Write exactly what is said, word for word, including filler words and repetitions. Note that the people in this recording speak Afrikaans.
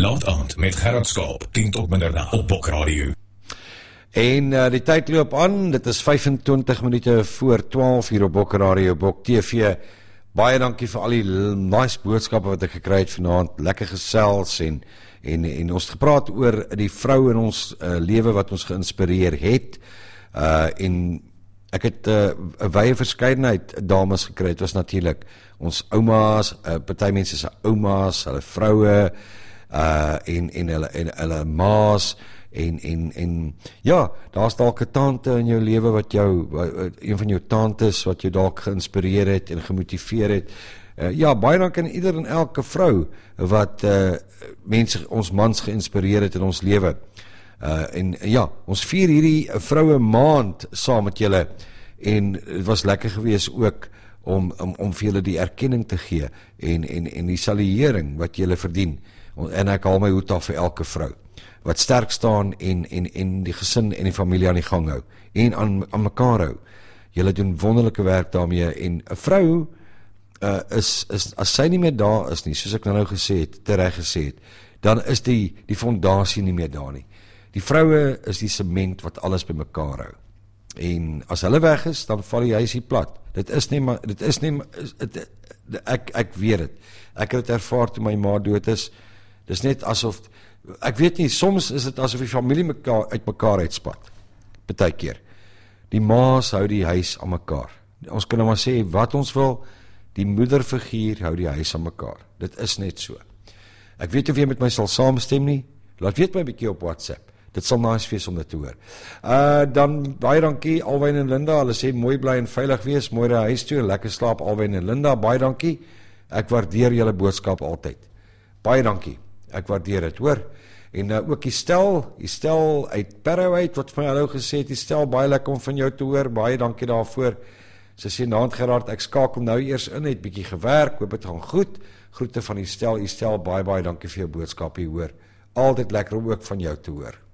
Laat aand met Gerard Skaap, tien tot middernacht op Bok Radio. En uh, die tyd loop aan, dit is vyfentwintig minute voor twaalf hier op Bok Radio, Bok T V. Baie dankie vir al die nice boodskappe wat ek gekry het vanaand, lekker gesels en, en, en ons gepraat oor die vrou in ons uh, lewe wat ons geïnspireer het, uh, en ek het 'n uh, wye verskeidenheid dames gekry. Het was natuurlik ons ouma's, uh, party mense se ouma's, hulle vroue, uh, en, en hulle, en hulle ma's, en, en, en ja, daar's dalk 'n tante in jou lewe wat jou, een van jou tantes wat jou dalk geïnspireer het en gemotiveer het. Uh, ja, baie dank aan ieder en elke vrou wat uh, mense, ons mans geïnspireer het in ons lewe. Uh, en ja, ons vier hierdie vroue maand saam met julle, en het was lekker gewees ook om, om, om vir julle die erkenning te gee, en, en, en die saluering wat julle verdien, en ek haal my hoed af vir elke vrou, wat sterk staan en, en, en die gesin en die familie aan die gang hou, en aan, aan mekaar hou. Julle doen wonderlike werk daarmee, en 'n vrou uh, is, is, as sy nie meer daar is nie, soos ek nou gesê het, tereg gesê het, dan is die, die fondasie nie meer daar nie. Die vroue is die sement wat alles by mekaar hou. En as hulle weg is, dan val die huisie plat. Dit is nie, maar dit is nie, het, ek, ek weet het. Ek het het ervaar toe my ma dood is. Dis net asof, ek weet nie, soms is dit asof die familie mekaar, uit mekaar uitspat. Partykeer. Die ma's hou die huis aan mekaar. Ons kan nou maar sê, wat ons wil, die moederfiguur hou die huis aan mekaar. Dit is net so. Ek weet of jy met my sal saamstem nie, laat weet my bykie op WhatsApp. Dit sal nice wees om dit te hoor. Uh, dan, baie dankie, Alwyn en Linda, hulle sê, mooi bly en veilig wees, mooi na huis toe, en lekker slaap, Alwyn en Linda, baie dankie, ek waardeer julle boodskap altyd. Baie dankie, ek waardeer het, hoor. En uh, ook die stel, die stel uit Parow uit, wat vir my hallo gesê het, die stel, baie lekker om van jou te hoor, baie dankie daarvoor. Sy sê, naand Gerard, ek skakel nou eers in, het bietjie gewerk, hoop het gaan goed, groete van die stel, die stel, baie, baie dankie vir jou boodskap hier, hoor. Altyd lekker om ook van jou te hoor.